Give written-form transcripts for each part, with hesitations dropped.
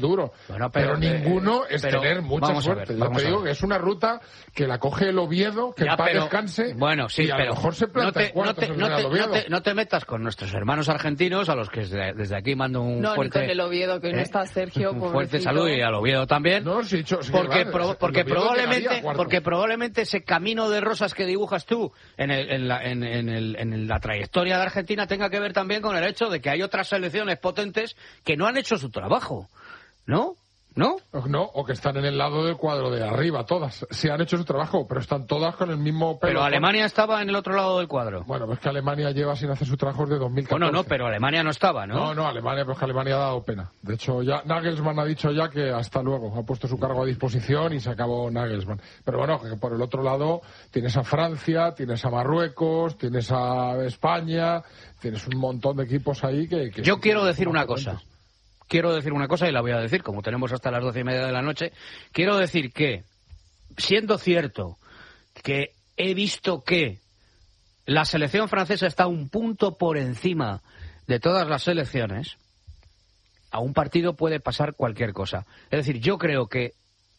duro. Bueno, pero ninguno es tener mucha suerte. Yo te digo que es una ruta que la coge el Oviedo, que el paz descanse. Bueno, sí, y a lo mejor se planta en cuartos el Real Oviedo. No te metas con nuestros hermanos argentinos, a los que desde aquí mando un fuerte... No, ni con el Oviedo, que no está Sergio, un fuerte saludo, y al Oviedo también. No, sí, porque probablemente ese camino de rosas que dibujas tú en la trayectoria de Argentina tenga que ver también con el hecho de que hay otras selecciones potentes que no han hecho su trabajo, ¿no? ¿No? No, o que están en el lado del cuadro de arriba, todas. Sí han hecho su trabajo, pero están todas con el mismo pelo. Pero Alemania estaba en el otro lado del cuadro. Bueno, pues que Alemania lleva sin hacer su trabajo desde 2014. Bueno, no, pero Alemania no estaba, ¿no? No, Alemania, pues que Alemania ha dado pena. De hecho, ya Nagelsmann ha dicho ya que hasta luego. Ha puesto su cargo a disposición y se acabó Nagelsmann. Pero bueno, que por el otro lado tienes a Francia, tienes a Marruecos, tienes a España, tienes un montón de equipos ahí que Yo quiero decir una cosa. Quiero decir una cosa y la voy a decir, como tenemos hasta las 12:30 de la noche. Quiero decir que, siendo cierto que he visto que la selección francesa está un punto por encima de todas las selecciones, a un partido puede pasar cualquier cosa. Es decir, yo creo que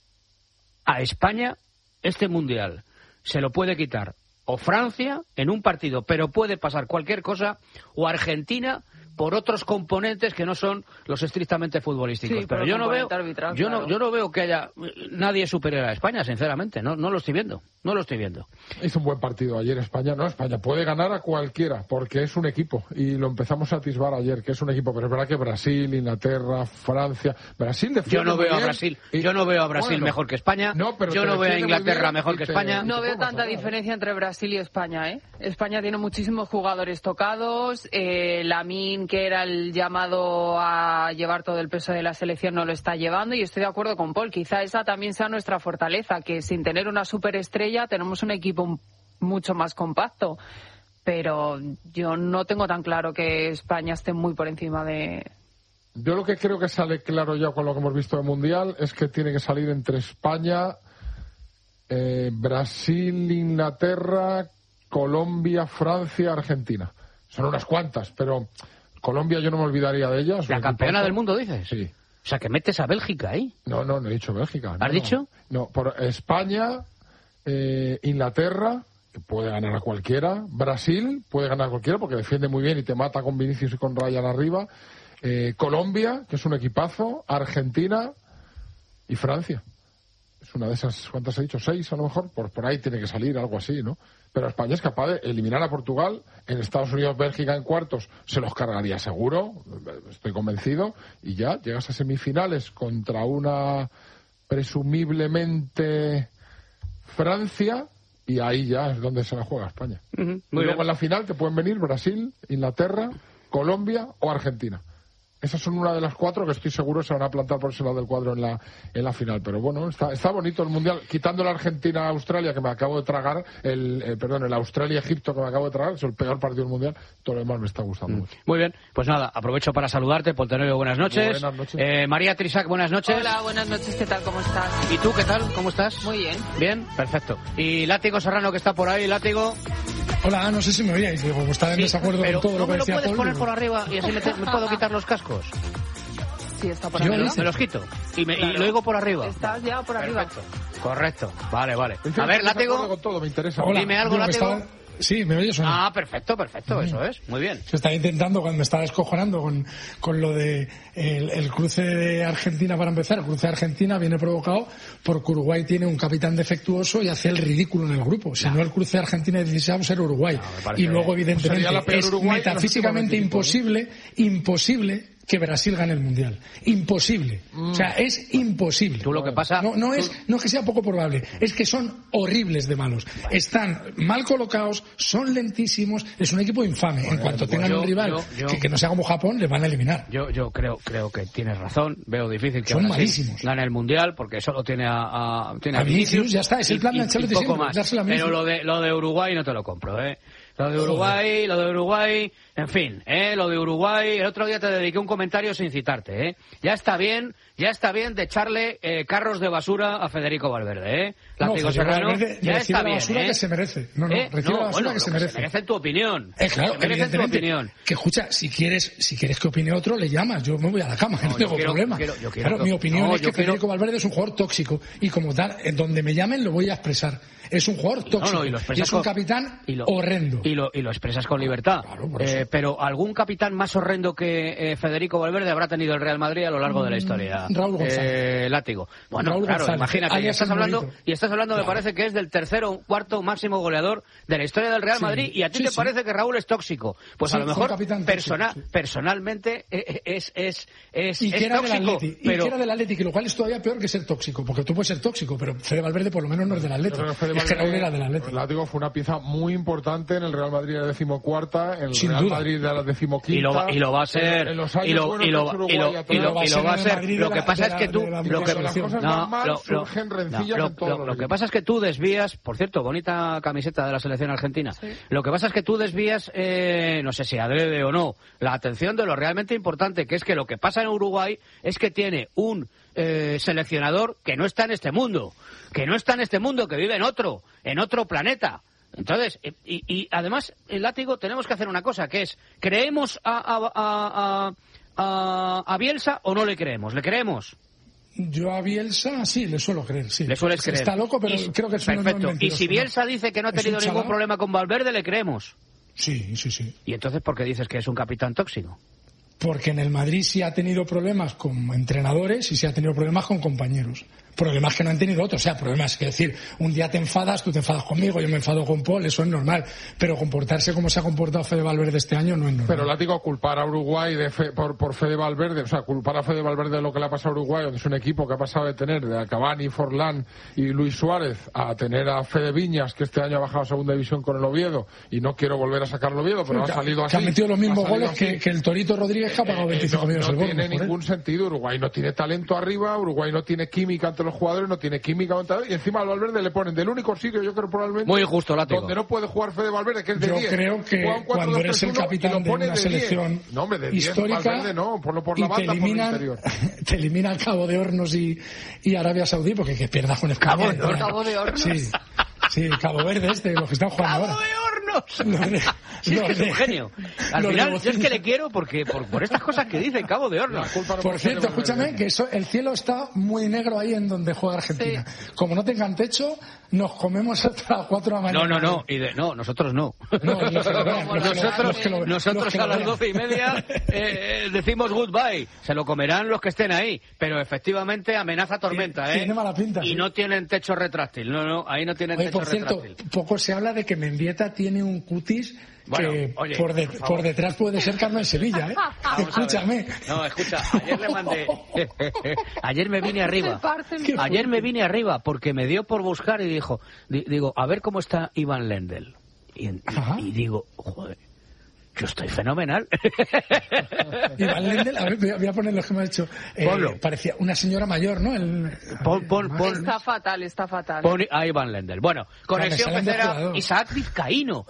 a España este Mundial se lo puede quitar o Francia en un partido, pero puede pasar cualquier cosa, o Argentina por otros componentes que no son los estrictamente futbolísticos. Sí, pero yo no veo claro. yo no veo que haya nadie superior a España, sinceramente. No lo estoy viendo. Hizo un buen partido ayer España. No, España puede ganar a cualquiera porque es un equipo, y lo empezamos a atisbar ayer, que es un equipo. Pero es verdad que Brasil, Inglaterra, Francia... Brasil yo no veo a Brasil mejor que España. Yo no veo a Inglaterra mejor que España. No veo tanta diferencia entre Brasil y España, ¿eh? España tiene muchísimos jugadores tocados. Lamine, que era el llamado a llevar todo el peso de la selección, no lo está llevando, y estoy de acuerdo con Paul. Quizá esa también sea nuestra fortaleza, que sin tener una superestrella tenemos un equipo mucho más compacto, pero yo no tengo tan claro que España esté muy por encima de... Yo lo que creo que sale claro ya con lo que hemos visto del Mundial es que tiene que salir entre España, Brasil, Inglaterra, Colombia, Francia, Argentina. Son unas cuantas, pero Colombia yo no me olvidaría de ella. ¿La campeona del mundo, dices? Sí. O sea, que metes a Bélgica ahí. No he dicho Bélgica. ¿Has dicho? No, por España, Inglaterra, que puede ganar a cualquiera. Brasil puede ganar a cualquiera porque defiende muy bien y te mata con Vinicius y con Ryan arriba. Colombia, que es un equipazo. Argentina y Francia. Es una de esas, ¿cuántas he dicho? 6 a lo mejor. Por ahí tiene que salir algo así, ¿no? Pero España es capaz de eliminar a Portugal. En Estados Unidos, Bélgica en cuartos se los cargaría seguro, estoy convencido, y ya llegas a semifinales contra una presumiblemente Francia, y ahí ya es donde se la juega España. Y luego en la final te pueden venir Brasil, Inglaterra, Colombia o Argentina. Esas son una de las 4 que estoy seguro se van a plantar por ese lado del cuadro en la final. Pero bueno, está bonito el Mundial. Quitando la Argentina-Australia, que me acabo de tragar, el Australia-Egipto, que me acabo de tragar, es el peor partido del Mundial, todo lo demás me está gustando mucho. Muy bien, pues nada, aprovecho para saludarte. Poltenorio, buenas noches. Buenas noches. María Trisac, buenas noches. Hola, buenas noches, ¿qué tal? ¿Cómo estás? ¿Y tú qué tal? ¿Cómo estás? Muy bien. Bien, perfecto. ¿Y Látigo Serrano, que está por ahí? Látigo. Hola, no sé si me oíais, digo, como estaba en desacuerdo con todo lo que decía Paul. ¿No me lo puedes poner por arriba y así me puedo quitar los cascos? Sí, está por arriba. Me los quito y lo digo por arriba. Estás ya por arriba. Correcto. Vale. A ver, Látigo. Me interesa. Hola, dime algo, Látigo. Sí, ¿me oyes o no? Ah, perfecto, eso es. Muy bien. Se estaba intentando, cuando me estaba descojonando con lo de el cruce de Argentina para empezar. El cruce de Argentina viene provocado porque Uruguay tiene un capitán defectuoso y hace el ridículo en el grupo. Si no, el cruce de Argentina y 16 va a ser Uruguay. Y luego, evidentemente, es metafísicamente imposible que Brasil gane el Mundial. Imposible. O sea, es imposible. Tú lo que pasa... No es que sea poco probable, es que son horribles de malos. Están mal colocados, son lentísimos, es un equipo infame. En cuanto tengan un rival que no sea como Japón, les van a eliminar. Yo creo que tienes razón. Veo difícil que son Brasil malísimos. Gane el Mundial porque solo tiene a Vinicius, ya está, es el plan de Ancelotti siempre, dársela a Vinicius. Pero lo de Uruguay no te lo compro, ¿eh? Lo de Uruguay, en fin, lo de Uruguay. El otro día te dediqué un comentario sin citarte, Ya está bien de echarle carros de basura a Federico Valverde, Látigo Serrano, ya está bien, la basura que se merece. Recibe la basura que se merece. Merece tu opinión. Claro, merece tu opinión. Que escucha, si quieres que opine otro, le llamas. Yo me voy a la cama, no tengo problema. Mi opinión es que Federico Valverde es un jugador tóxico y como tal, en donde me llamen lo voy a expresar. Es un jugador tóxico y es un capitán horrendo. Y lo expresas con libertad. Claro, pero algún capitán más horrendo que Federico Valverde habrá tenido el Real Madrid a lo largo de la historia. Raúl González. Látigo. Bueno, Raúl claro, González. Imagínate, y estás hablando me parece que es del tercero o cuarto máximo goleador de la historia del Real Madrid, y a ti te parece que Raúl es tóxico. Pues a lo mejor personalmente es tóxico. Y que era del Atleti, lo cual es todavía peor que ser tóxico, porque tú puedes ser tóxico, pero Fede Valverde por lo menos no es del Atleti. Es que Raúl era del Atleti. El Látigo fue una pieza muy importante en el Real Madrid de la 14ª, en el Sin Real duda. Madrid de la 15ª. Y lo va a ser. En los años buenos de Uruguay lo va a ser. Lo que pasa es que tú. Lo que pasa es que tú desvías. Por cierto, bonita camiseta de la selección argentina. Sí. Lo que pasa es que tú desvías, no sé si adrede o no, la atención de lo realmente importante, que es que lo que pasa en Uruguay es que tiene un seleccionador que no está en este mundo. Que vive en otro planeta. Entonces, y además, el Látigo, tenemos que hacer una cosa, que es, ¿creemos a Bielsa o no le creemos? ¿Le creemos? Yo a Bielsa sí, le suelo creer, sí. ¿Le sueles creer? Está loco, pero creo que es un perfecto. Y si Bielsa dice que no ha tenido ningún problema con Valverde, ¿le creemos? Sí. ¿Y entonces por qué dices que es un capitán tóxico? Porque en el Madrid sí ha tenido problemas con entrenadores y sí ha tenido problemas con compañeros. Problemas que no han tenido otros. O sea, problemas que decir, un día te enfadas, tú te enfadas conmigo, yo me enfado con Paul, eso es normal. Pero comportarse como se ha comportado Fede Valverde este año no es normal. Pero Látigo, culpar a Uruguay por Fede Valverde, o sea, culpar a Fede Valverde de lo que le ha pasado a Uruguay, donde es un equipo que ha pasado de tener de Cavani, Forlán y Luis Suárez a tener a Fede Viñas, que este año ha bajado a segunda división con el Oviedo, y no quiero volver a sacarlo Oviedo, pero ha salido así. Que ha metido los mismos goles que el Torito Rodríguez, que ha pagado 25 millones el gol. No tiene ningún sentido. Uruguay no tiene talento arriba, Uruguay no tiene química entre los jugadores, no tiene química y encima al Valverde le ponen del único sitio, yo creo probablemente muy injusto, Látigo, donde no puede jugar Fede Valverde, que es de 10. Yo creo que cuando eres el capitán de una selección histórica, Valverde no, ponlo por la banda, por el interior. Te elimina Cabo de Hornos y Arabia Saudí, porque que pierdas con España. Cabo de Hornos. Sí, Cabo Verde los que están jugando ahora. Sí, es que es un genio. Al final, yo es que le quiero porque por estas cosas que dice Cabo de Hornos. Por cierto, escúchame, que el cielo está muy negro ahí en donde juega Argentina. Sí. Como no tengan techo, nos comemos hasta las 4 de la mañana. No, nosotros no. Nosotros a las 12:30 decimos goodbye. Se lo comerán los que estén ahí. Pero efectivamente amenaza tormenta, Tiene mala pinta. Y no tienen techo retráctil. No, ahí no tienen techo retráctil. Por cierto, poco se habla de que Mendieta tiene un cutis que por detrás puede ser Carmen Sevilla, ¿eh? Escúchame. No, escucha, ayer le mandé... Ayer me vine arriba porque me dio por buscar y digo, a ver cómo está Ivan Lendl. Y digo, joder, yo estoy fenomenal. Iván Lendl, a ver, voy a poner lo que me ha hecho. Parecía una señora mayor, ¿no? Está fatal. Pon a Iván Lendl. Bueno, conexión pecera, Isaac Vizcaíno.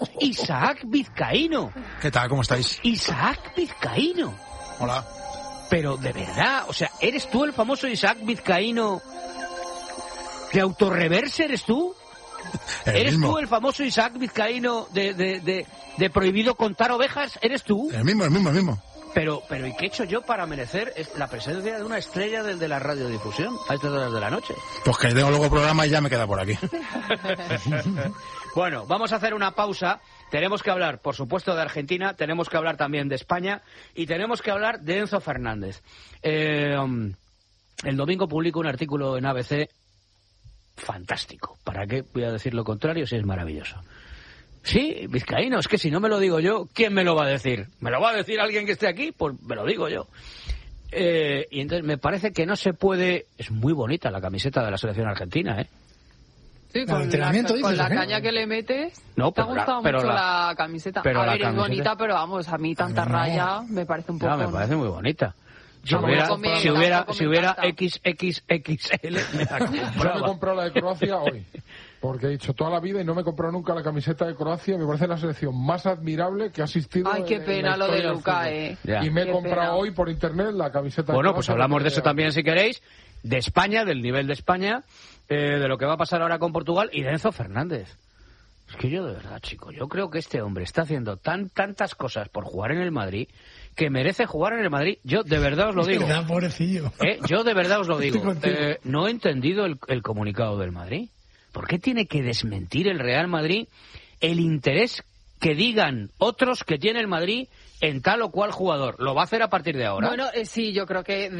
¿Qué tal? ¿Cómo estáis? Isaac Vizcaíno. Hola. Pero de verdad, o sea, ¿eres tú el famoso Isaac Vizcaíno de Autorreverse? ¿Eres tú? ¿Eres tú el famoso Isaac Vizcaíno de prohibido contar ovejas? ¿Eres tú? El mismo. Pero ¿y qué he hecho yo para merecer la presencia de una estrella de la radiodifusión a estas horas de la noche? Pues que tengo luego programa y ya me queda por aquí. Bueno, vamos a hacer una pausa. Tenemos que hablar, por supuesto, de Argentina, tenemos que hablar también de España y tenemos que hablar de Enzo Fernández. El domingo publico un artículo en ABC fantástico. ¿Para qué voy a decir lo contrario si es maravilloso? Sí, Vizcaíno, es que si no me lo digo yo, ¿quién me lo va a decir? ¿Me lo va a decir alguien que esté aquí? Pues me lo digo yo. Y entonces me parece que no se puede... Es muy bonita la camiseta de la selección argentina, ¿eh? Sí, con la caña que le metes. No, te ha gustado mucho la camiseta. A ver, es bonita, pero vamos, a mí tanta raya me parece un poco... No, me parece muy bonita. Si hubiera XXXL, me la compraba. Yo me he comprado la de Croacia hoy. Porque he dicho toda la vida y no me he comprado nunca la camiseta de Croacia. Me parece la selección más admirable que ha asistido. Ay, qué pena lo de Luka, Y me he comprado hoy por internet la camiseta de Croacia. Bueno, pues hablamos de eso también si queréis, de España, del nivel de España, de lo que va a pasar ahora con Portugal y de Enzo Fernández. Es que yo de verdad, chico, yo creo que este hombre está haciendo tantas cosas por jugar en el Madrid que merece jugar en el Madrid. Yo de verdad os lo digo. Pobrecillo. Yo de verdad os lo digo. No he entendido el comunicado del Madrid. ¿Por qué tiene que desmentir el Real Madrid el interés que digan otros que tiene el Madrid en tal o cual jugador? ¿Lo va a hacer a partir de ahora? Bueno, sí, yo creo que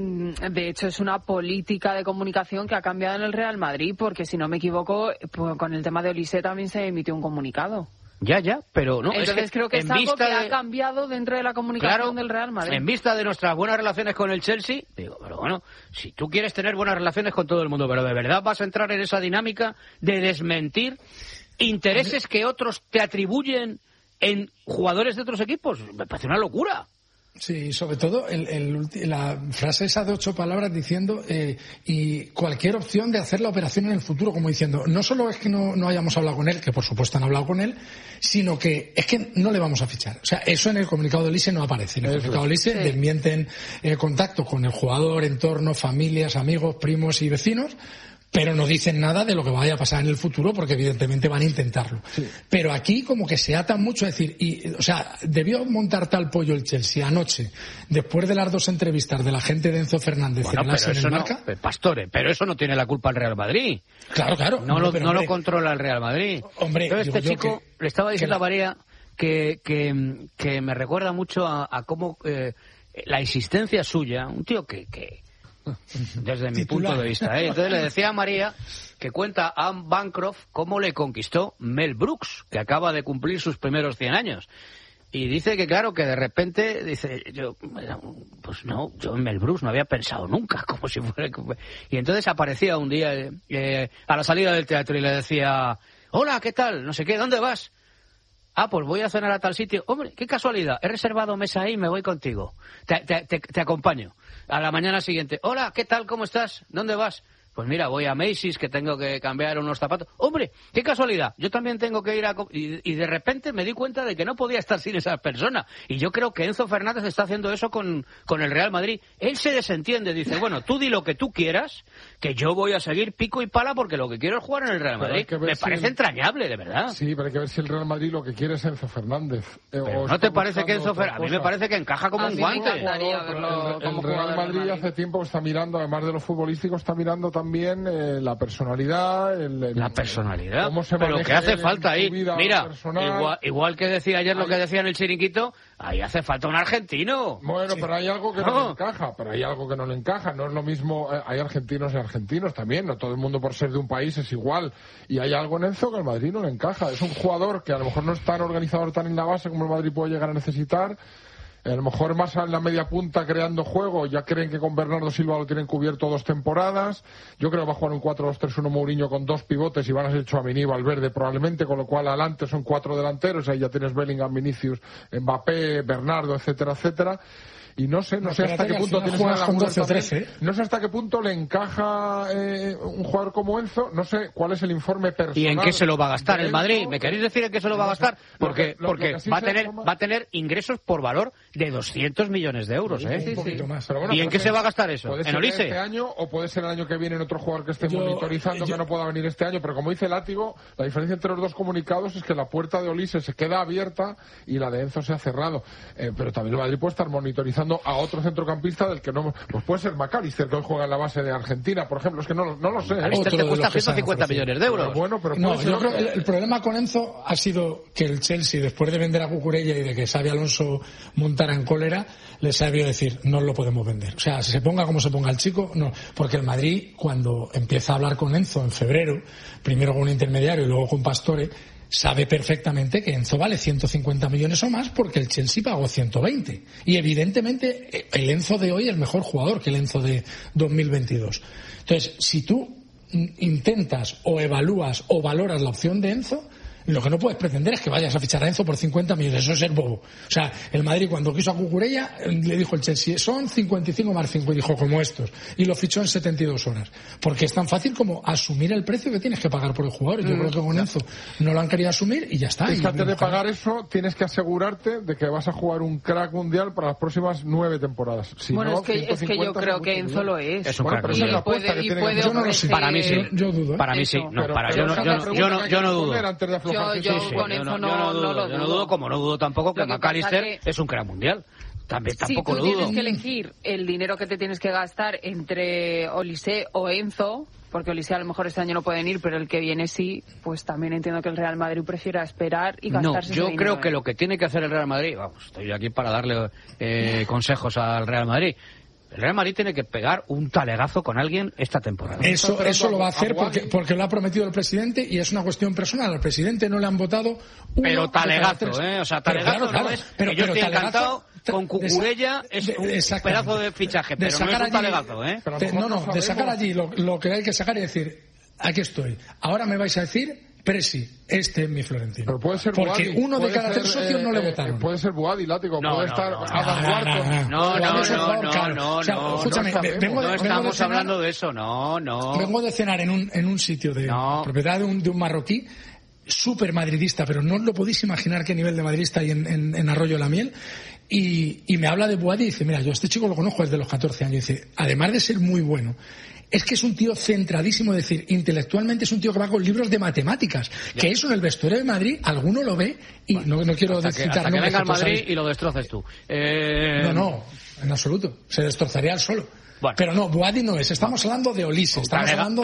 de hecho es una política de comunicación que ha cambiado en el Real Madrid, porque si no me equivoco, pues, con el tema de Olise también se emitió un comunicado. Ya, pero no. Entonces es que creo que es algo que ha cambiado dentro de la comunicación del Real Madrid. En vista de nuestras buenas relaciones con el Chelsea, digo, pero bueno, si tú quieres tener buenas relaciones con todo el mundo, pero ¿de verdad vas a entrar en esa dinámica de desmentir intereses que otros te atribuyen en jugadores de otros equipos? Me parece una locura. Sí, sobre todo la frase esa de 8 palabras diciendo y cualquier opción de hacer la operación en el futuro, como diciendo, no solo es que no hayamos hablado con él, que por supuesto han hablado con él, sino que es que no le vamos a fichar. O sea, eso en el comunicado de Olise no aparece. En el comunicado de Olise desmienten contacto con el jugador, entorno, familias, amigos, primos y vecinos, pero no dicen nada de lo que vaya a pasar en el futuro, porque evidentemente van a intentarlo. Sí. Pero aquí como que se atan mucho a decir, o sea, debió montar tal pollo el Chelsea anoche, después de las 2 entrevistas de la gente de Enzo Fernández en el AS en el Marca. Pastore, pero eso no tiene la culpa el Real Madrid. Claro. No lo controla el Real Madrid. Hombre, entonces este chico le estaba diciendo a María que me recuerda mucho a cómo la insistencia suya, un tío que desde mi punto de vista, Entonces le decía a María que cuenta a Anne Bancroft cómo le conquistó Mel Brooks, que acaba de cumplir sus primeros 100 años. Y dice que claro, que de repente, dice, yo en Mel Brooks no había pensado nunca, como si fuera... Y entonces aparecía un día a la salida del teatro y le decía, hola, ¿qué tal? No sé qué, ¿dónde vas? Ah, pues voy a cenar a tal sitio. Hombre, qué casualidad, he reservado mesa ahí y me voy contigo. Te acompaño. A la mañana siguiente, hola, ¿qué tal? ¿Cómo estás? ¿Dónde vas? Pues mira, voy a Macy's, que tengo que cambiar unos zapatos. Hombre, qué casualidad, yo también tengo que ir a... Y de repente me di cuenta de que no podía estar sin esa persona. Y yo creo que Enzo Fernández está haciendo eso con el Real Madrid. Él se desentiende, dice, bueno, tú di lo que tú quieras, que yo voy a seguir pico y pala porque lo que quiero es jugar en el Real Madrid. Me parece entrañable, de verdad. Sí, pero hay que ver si el Real Madrid lo que quiere es Enzo Fernández. Pero ¿no te parece que Enzo Fernández? A mí me parece que encaja como un guante. El Real Madrid hace tiempo está mirando, además de lo futbolístico, está mirando también la personalidad, la personalidad, cómo se pero que hace falta ahí. Mira, igual que decía ayer lo que decía en el Chiringuito, ahí hace falta un argentino. Bueno, sí. Pero hay algo que no le encaja, no es lo mismo, hay argentinos y argentinos también, no todo el mundo por ser de un país es igual, y hay algo en Enzo que al Madrid no le encaja, es un jugador que a lo mejor no es tan organizador, tan en la base como el Madrid puede llegar a necesitar. A lo mejor más en la media punta creando juego, ya creen que con Bernardo Silva lo tienen cubierto 2 temporadas. Yo creo que va a jugar un 4-2-3-1 Mourinho con 2 pivotes y van a ser Tchouaméni y Valverde probablemente, con lo cual adelante son 4 delanteros, ahí ya tienes Bellingham, Vinicius, Mbappé, Bernardo, etcétera, etcétera. Y no sé hasta qué punto no sé hasta qué punto le encaja un jugador como Enzo, no sé cuál es el informe personal. ¿Y en qué se lo va a gastar el Madrid? ¿Me queréis decir en qué se lo va a gastar? Porque va a tener ingresos por valor de 200 millones de euros, Un poquito más. Pero bueno, ¿y en qué se va a gastar eso? ¿En Olise? Este año o puede ser el año que viene en otro jugador que esté monitorizando que no pueda venir este año? Pero como dice Látigo, la diferencia entre los dos comunicados es que la puerta de Olise se queda abierta y la de Enzo se ha cerrado. Pero también el Madrid puede estar monitorizando a otro centrocampista del que no... Pues puede ser McAllister, que hoy juega en la base de Argentina, por ejemplo. Es que no lo sé. McAllister te cuesta 150 millones de euros. Yo creo que el problema con Enzo ha sido que el Chelsea, después de vender a Cucurella y de que Xabi Alonso montara en cólera, le sabió decir, no lo podemos vender. O sea, se ponga como se ponga el chico, no. Porque el Madrid, cuando empieza a hablar con Enzo en febrero, primero con un intermediario y luego con Pastore, sabe perfectamente que Enzo vale 150 millones o más porque el Chelsea pagó 120. Y evidentemente el Enzo de hoy es mejor jugador que el Enzo de 2022. Entonces, si tú intentas o evalúas o valoras la opción de Enzo, Lo que no puedes pretender es que vayas a fichar a Enzo por 50 millones. Eso es ser bobo. O sea, el Madrid cuando quiso a Cucurella le dijo el Chelsea, son 55 más 5, y dijo como estos. Y lo fichó en 72 horas. Porque es tan fácil como asumir el precio que tienes que pagar por el jugador. Yo creo que con Enzo no lo han querido asumir y ya está. Es que antes de pagar eso tienes que asegurarte de que vas a jugar un crack mundial para las próximas 9 temporadas. Si bueno, no, es que yo creo que Enzo lo es. Es un crack pero esa es la mundial. apuesta que tiene que Yo no lo sé. Para mí sí. Yo dudo. Para mí sí. No, yo no dudo. Con Enzo no lo dudo. Yo no dudo, como no dudo tampoco que Lo que McAllister es un crack mundial. Tampoco lo dudo. Si tú tienes que elegir el dinero que te tienes que gastar entre Olise o Enzo, porque Olise a lo mejor este año no pueden ir, pero el que viene sí, pues también entiendo que el Real Madrid prefiera esperar y gastarse ese yo dinero. creo que lo que tiene que hacer el Real Madrid, vamos, estoy aquí para darle consejos al Real Madrid. El Real Madrid tiene que pegar un talegazo con alguien esta temporada. Eso lo va a hacer porque lo ha prometido el presidente y es una cuestión personal. Al presidente no le han votado pero talegazo, o sea, talegazo no es. Pero yo estoy encantado con Cucurella, es un pedazo de fichaje, pero no es un talegazo, de sacar allí lo que hay que sacar y decir, aquí estoy. Ahora me vais a decir, Presi, este es mi Florentino. Pero puede ser porque Boadi, uno de cada 3 socios no le votaron. Puede ser Boadi, Látigo, puede estar Adam Wharton. No, escúchame, no estamos hablando de eso, no. Vengo de cenar en un sitio de propiedad de un marroquí, súper madridista, pero no os lo podéis imaginar qué nivel de madridista hay en Arroyo de la Miel. Y me habla de Boadi y dice, mira, yo este chico lo conozco desde los 14 años. Dice, además de ser muy bueno, es que es un tío centradísimo, es decir, intelectualmente es un tío que va con libros de matemáticas, que eso en el vestuario de Madrid alguno lo ve y no quiero citar hasta que venga al Madrid y lo destroces tú. No, en absoluto, se destrozaría él solo. Bueno. Pero no, Boadi no es. Estamos hablando de Olise. Estamos hablando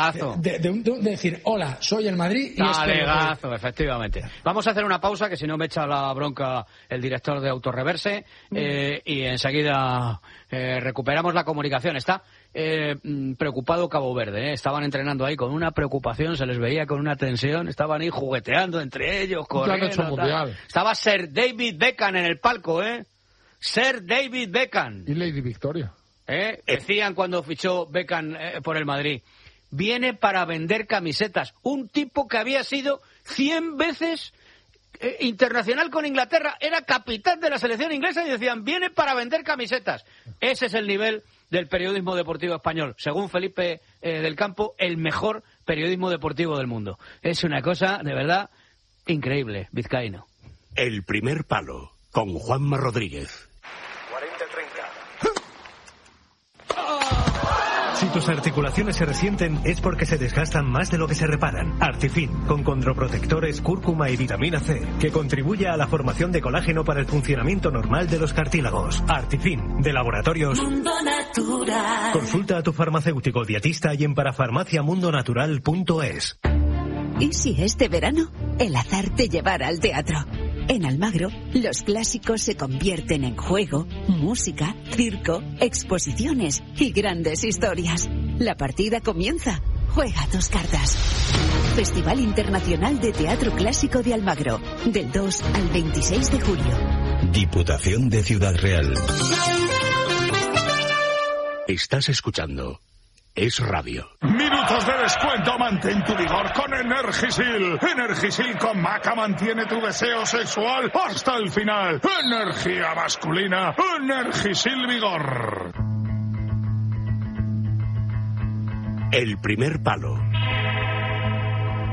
de decir, hola, soy el Madrid y talegazo, efectivamente. Vamos a hacer una pausa, que si no me echa la bronca el director de Autorreverse, y enseguida recuperamos la comunicación. Está preocupado Cabo Verde, Estaban entrenando ahí con una preocupación, se les veía con una tensión, estaban ahí jugueteando entre ellos, corriendo. Estaba Sir David Beckham en el palco, Sir David Beckham. Y Lady Victoria. Decían cuando fichó Beckham por el Madrid, viene para vender camisetas. Un tipo que había sido 100 veces internacional con Inglaterra, era capitán de la selección inglesa y decían, viene para vender camisetas. Ese es el nivel del periodismo deportivo español. Según Felipe del Campo, el mejor periodismo deportivo del mundo. Es una cosa, de verdad, increíble, vizcaíno. El primer palo, con Juanma Rodríguez. Si tus articulaciones se resienten es porque se desgastan más de lo que se reparan. Artifin, con condroprotectores, cúrcuma y vitamina C, que contribuye a la formación de colágeno para el funcionamiento normal de los cartílagos. Artifin, de Laboratorios Mundo Natural. Consulta a tu farmacéutico dietista y en parafarmaciamundonatural.es. ¿Y si este verano el azar te llevara al teatro? En Almagro, los clásicos se convierten en juego, música, circo, exposiciones y grandes historias. La partida comienza. Juega tus cartas. Festival Internacional de Teatro Clásico de Almagro, del 2 al 26 de julio. Diputación de Ciudad Real. Estás escuchando Es Radio. Minutos de descuento, mantén tu vigor con Energisil. Energisil con Maca mantiene tu deseo sexual hasta el final. Energía masculina, Energisil Vigor. El primer palo,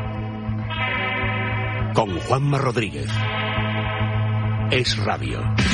con Juanma Rodríguez. Es Radio.